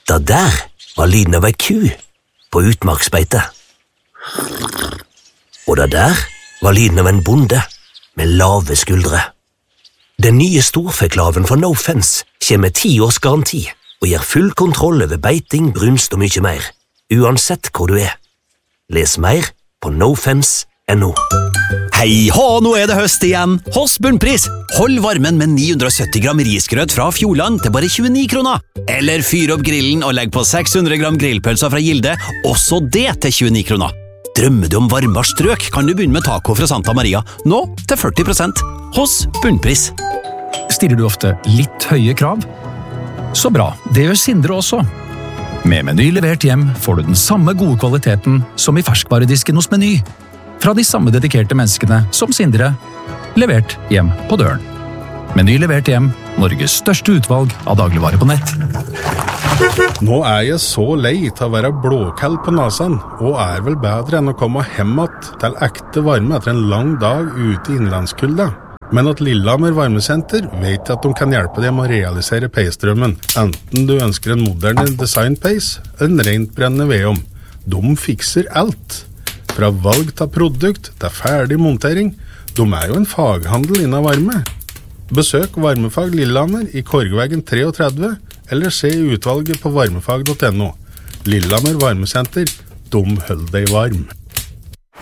Det der var lyden av ei ku på utmarksbeite. Og det der var lyden av en bonde med lave skuldre. Den nye storfeklaven fra No Fence kommer med 10 års garanti og gir full kontroll over beiting, brunst og mye mer, uansett hvor du er. Les mer på nofence.no. Hei hå, nå det høst igjen. Hos Bunnpris. Hold varmen med 970 gram risgrøt fra Fjordland til bare 29 kroner. Eller fyr opp grillen og legg på 600 gram grillpølser fra Gilde, også det til 29 kroner. Drømmer du om varmere strøk, kan du begynne med taco fra Santa Maria, nå til 40%, hos Bunnpris. Stiller du ofte litt høye krav? Så bra, det gjør Sindre også. Med Meny levert hjem får du den samme gode kvaliteten som i ferskvaredisken hos Meny. Fra de samme dedikerte menneskene som Sindre, levert hjem på døren. Meny levert hjem, Norges største utvalg av dagligvarer på nett. Nå jeg så lei til å være blåkall på nasen, og vel bedre enn å komme hemmet til ekte varme etter en lang dag ute i innlandskulda. Men at Lillehammer Varmesenter vet at de kan hjelpe deg med å realisere peisdrømmen, enten du ønsker en moderne designpeis eller en rent brennende vedom. De fikser alt. Fra valg til produkt til ferdig montering. De jo en faghandel innen varme. Besøk Varmefag Lillehammer i Korgveggen 33, eller se utvalget på varmefag.no. Lillehammer Varmesenter, de holder deg varm.